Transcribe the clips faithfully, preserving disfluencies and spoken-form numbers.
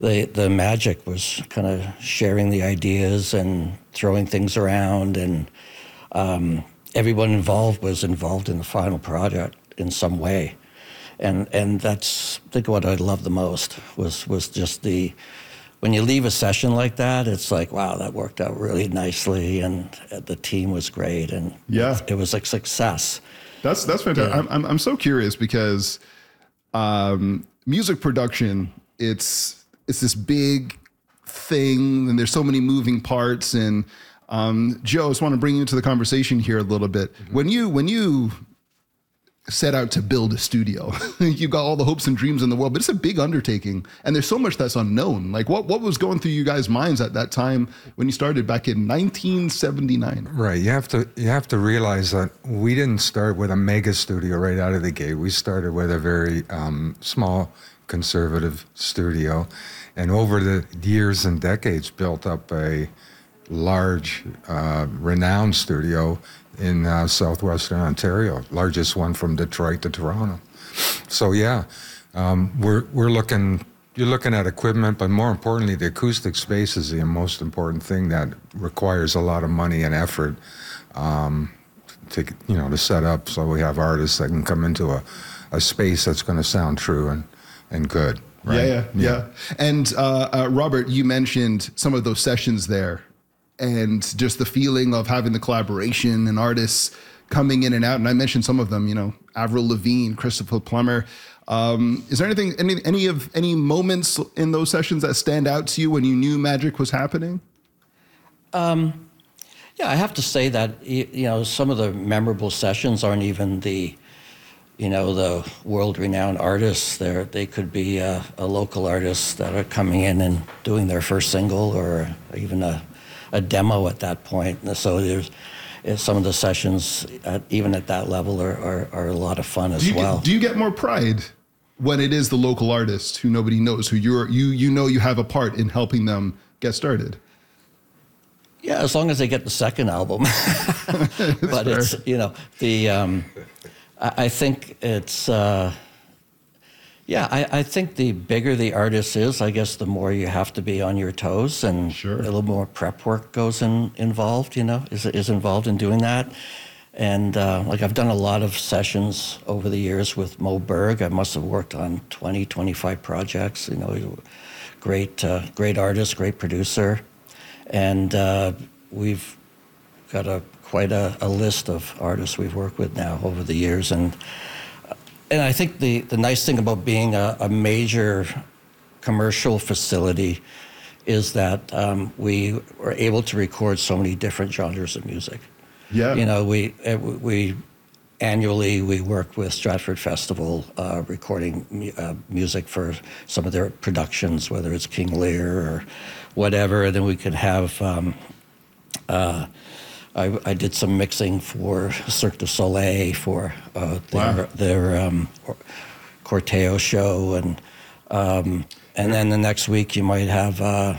the the magic was kind of sharing the ideas and throwing things around, and um, everyone involved was involved in the final project in some way, and and that's I think what I loved the most was was just the when you leave a session like that, it's like, wow, that worked out really nicely, and the team was great, and yeah, it, it was a success. That's that's fantastic. Yeah. I'm I'm so curious because um, music production, it's it's this big thing, and there's so many moving parts. And um, Joe, I just want to bring you into the conversation here a little bit. Mm-hmm. When you when you set out to build a studio, you got all the hopes and dreams in the world, but it's a big undertaking, and there's so much that's unknown. Like, what what was going through you guys' minds at that time when you started back in nineteen seventy-nine? Right. You have to you have to realize that we didn't start with a mega studio right out of the gate. We started with a very um, small, conservative studio, and over the years and decades built up a large, uh, renowned studio in uh, southwestern Ontario, largest one from Detroit to Toronto. So yeah, um, we're we're looking. You're looking at equipment, but more importantly, the acoustic space is the most important thing that requires a lot of money and effort um, to you know to set up. So we have artists that can come into a, a space that's going to sound true and and good. Right? Yeah, yeah, yeah. yeah. And uh, uh, Robert, you mentioned some of those sessions there, and just the feeling of having the collaboration and artists coming in and out. And I mentioned some of them, you know, Avril Lavigne, Christopher Plummer. Um, is there anything, any, any of, any moments in those sessions that stand out to you when you knew magic was happening? Um, yeah, I have to say that, you know, some of the memorable sessions aren't even the, you know, the world-renowned artists. They're, they could be a, a local artist that are coming in and doing their first single, or even a a demo at that point. So there's some of the sessions, at, even at that level, are, are, are a lot of fun as do well. Get, do you get more pride when it is the local artist who nobody knows, who you're, you you know you have a part in helping them get started? Yeah, as long as they get the second album. But fair. It's, you know, the um, I, I think it's, uh, yeah, I, I think the bigger the artist is, I guess the more you have to be on your toes, and sure. a little more prep work goes in involved, you know, is is involved in doing that. And uh, like I've done a lot of sessions over the years with Mo Berg. I must have worked on twenty, twenty-five projects, you know, great, uh, great artist, great producer. And uh, we've got a quite a, a list of artists we've worked with now over the years. And And I think the, the nice thing about being a, a major commercial facility is that um, we were able to record so many different genres of music. Yeah. You know, we we annually we work with Stratford Festival, uh, recording uh, music for some of their productions, whether it's King Lear or whatever. And then we could have. Um, uh, I, I did some mixing for Cirque du Soleil for uh, their, wow. their um, Corteo show, and um, and then the next week you might have uh,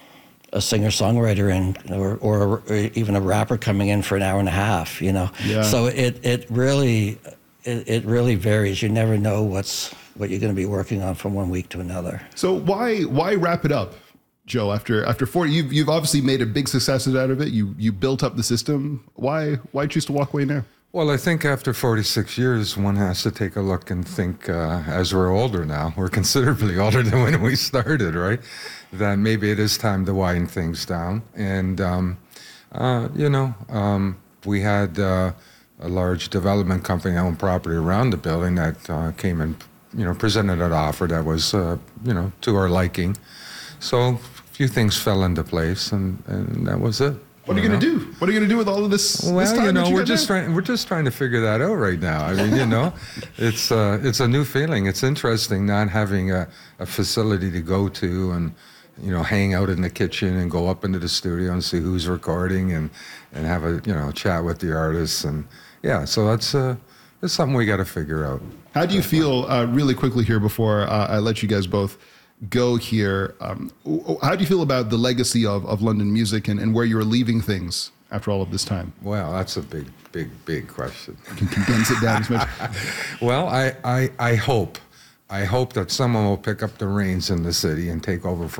a singer-songwriter in, or, or even a rapper coming in for an hour and a half. You know, yeah. So it it really it, it really varies. You never know what's what you're going to be working on from one week to another. So why why wrap it up, Joe? After after forty, you've you've obviously made a big success out of it. You you built up the system. Why why choose to walk away now? Well, I think after forty-six years, one has to take a look and think, uh, as we're older now, we're considerably older than when we started, right? That maybe it is time to wind things down. And, um, uh, you know, um, we had uh, a large development company owned property around the building that uh, came and, you know, presented an offer that was, uh, you know, to our liking. So a few things fell into place, and, and that was it. What are you, you going to do? What are you going to do with all of this? Well, this time you know, you we're just there? trying. We're just trying to figure that out right now. I mean, you know, it's uh, it's a new feeling. It's interesting not having a, a facility to go to and, you know, hang out in the kitchen and go up into the studio and see who's recording and, and have a you know chat with the artists, and yeah. So that's uh, that's something we got to figure out. How do you feel, uh, really quickly here before uh, I let you guys both go here? Um, how do you feel about the legacy of, of London music, and, and where you're leaving things after all of this time? Well, that's a big, big, big question. You can condense it down as much. Well, I, I, I hope I hope that someone will pick up the reins in the city and take over for